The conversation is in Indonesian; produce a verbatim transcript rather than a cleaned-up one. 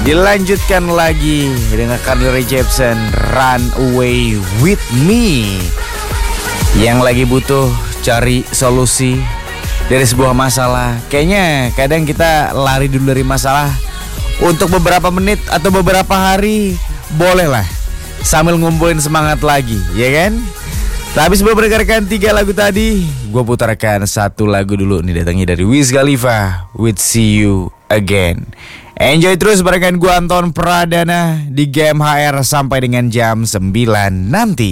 Dilanjutkan lagi dengan Carly Rae Jepsen, Run Away With Me. Yang lagi butuh cari solusi dari sebuah masalah. Kayaknya kadang kita lari dulu dari masalah untuk beberapa menit atau beberapa hari, bolehlah sambil ngumpulin semangat lagi, ya kan? Tapi sebelum mendengarkan tiga lagu tadi, gue putarkan satu lagu dulu nih, datangnya dari Wiz Khalifa with See You Again. Enjoy terus barengan gue Anton Pradana di Game H R sampai dengan jam sembilan nanti.